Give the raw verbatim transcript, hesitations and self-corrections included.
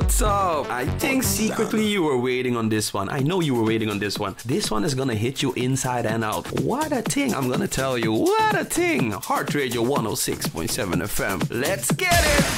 What's up? I think secretly you were waiting on this one. I know you were waiting on this one. This one is gonna hit you inside and out. What a thing, I'm gonna tell you. What a thing. Heart Radio one oh six point seven F M. Let's get it!